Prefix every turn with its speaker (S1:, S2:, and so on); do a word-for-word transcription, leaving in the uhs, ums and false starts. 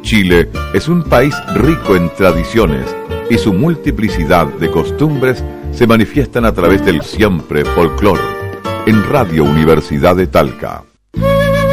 S1: Chile es un país rico en tradiciones y su multiplicidad de costumbres se manifiestan a través del siempre folclor. En Radio Universidad de Talca.